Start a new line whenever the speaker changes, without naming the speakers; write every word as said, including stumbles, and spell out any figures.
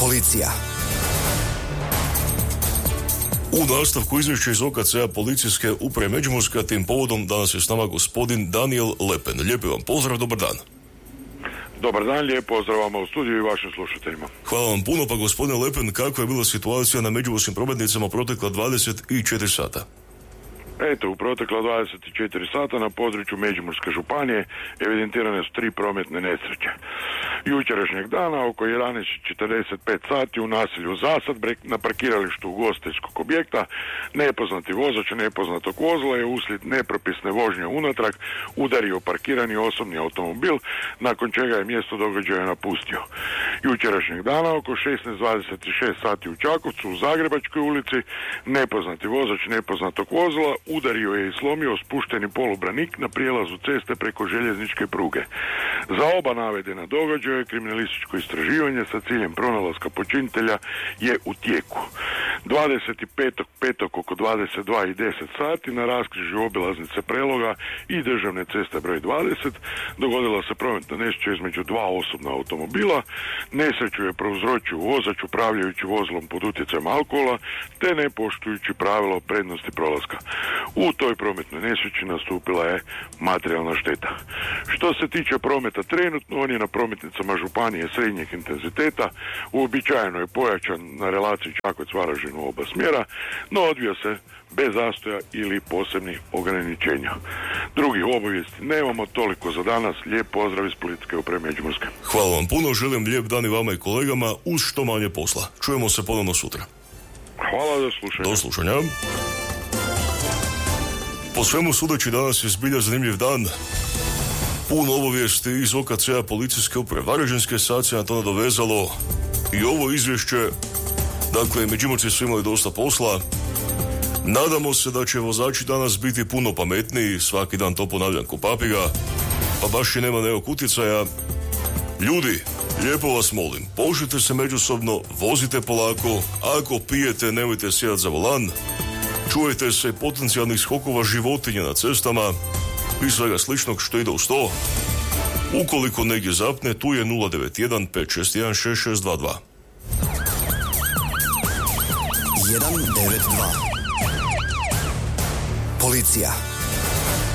Policija.
U nastavku izvješća iz O K C-a policijske uprave Međimurska, tim povodom danas je s nama gospodin Daniel Lepen. Lijepi vam pozdrav, dobar dan.
Dobar dan, lijep pozdrav vama u studiju i vašim slušateljima.
Hvala vam puno, pa gospodine Lepen, kakva je bila situacija na međimurskim prometnicama protekla dvadeset četiri sata?
Eto, u protekla dvadeset četiri sata na području Međimurske županije evidentirane su tri prometne nesreće. Jučerašnjeg dana oko jedanaest četrdeset pet sati u naselju Zasad na parkiralištu ugostiteljskog objekta nepoznati vozač nepoznatog vozila je uslijed nepropisne vožnje unatrag udario parkirani osobni automobil, nakon čega je mjesto događaja napustio. Jučerašnjeg dana oko šesnaest dvadeset šest sati u Čakovcu u Zagrebačkoj ulici nepoznati vozač nepoznatog vozila udario je i slomio spušteni polubranik na prijelazu ceste preko željezničke pruge. Za oba navedena događaja kriminalističko istraživanje sa ciljem pronalaska počinitelja je u tijeku. dvadeset petog petog oko dvadeset dva i deset sati na raskrižju obilaznice Preloga i državne ceste broj dvadeset dogodila se prometna nesreća između dva osobna automobila. Nesreću je prouzročio vozač upravljajući vozilom pod utjecajem alkohola te ne poštujući pravilo prednosti prolaska. U toj prometnoj nesreći nastupila je materijalna šteta. Što se tiče prometa trenutno, on je na prometnicama županije srednjeg intenziteta, uobičajeno je pojačan na relaciji Čakovec-Varaždin u oba smjera, no odvija se bez zastoja ili posebnih ograničenja. Drugih obavijesti nemamo, toliko za danas. Lijep pozdrav iz Policijske uprave Međimurske.
Hvala vam puno, želim lijep dan i vama i kolegama uz što manje posla. Čujemo se ponovno sutra.
Hvala, do slušanja.
Do slušanja. Po svemu sudeći danas je zbilja zanimljiv dan. Puno obavijesti iz O K C-a policijske uprave Varaždinske, sad se na to nadovezalo i ovo izvješće. Dakle, Međimurci su imali dosta posla. Nadamo se da će vozači danas biti puno pametniji, svaki dan to ponavljam ko papiga, pa baš i nema nekog utjecaja. Ljudi, lijepo vas molim, poštujte se međusobno, vozite polako, ako pijete nemojte sjedati za volan, čuvajte se potencijalnih skokova životinja na cestama i svega sličnog što ide uz to. Ukoliko negdje zapne, tu je nula devet jedan pet šest jedan šest šest dva dva.
jedan devet dva. Policija.